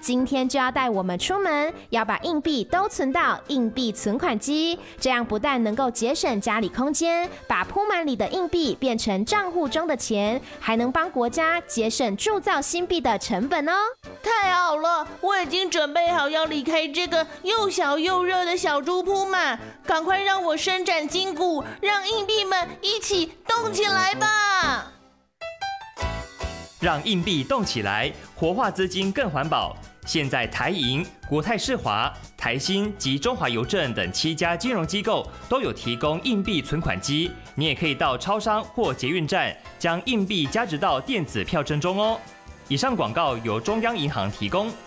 今天就要带我们出门，要把硬币都存到硬币存款机，这样不但能够节省家里空间，把铺满里的硬币变成账户中的钱，还能帮国家节省铸造新币的成本哦。 太好了，我已经准备好要离开这个又小又热的小猪铺嘛！赶快让我伸展筋骨，让硬币们一起动起来吧！ 让硬币动起来，活化资金更环保。现在台银、国泰世华、台新及中华邮政等7家金融机构都有提供硬币存款机，你也可以到超商或捷运站将硬币加值到电子票证中哦。以上广告由中央银行提供。